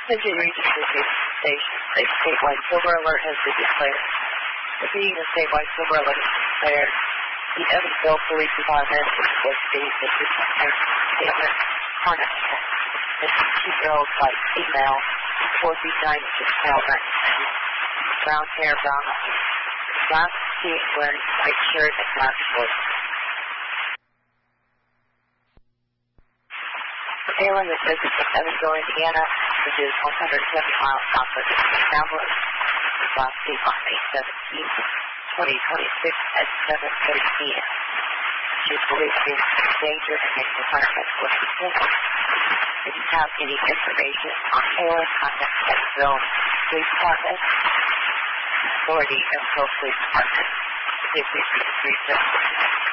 Continuing to the station, a statewide silver alert has been declared. Being a statewide silver alert is declared, the Evansville Police Department was being dismissed the alert harness test. The 2-year-old white female, 4 feet 9 inches tall, brown hair, brown eyes, black skin, wearing white shirt and black shorts. Sailing the business of Evansville, Indiana, which is 170 miles south of Minneapolis, last week on May 17, 2026 at 7:30 p.m. She is believed to be in danger and makes requirements for assistance. If you have any information on her, contact Evansville Police Department, Authority Evansville Police Department, 333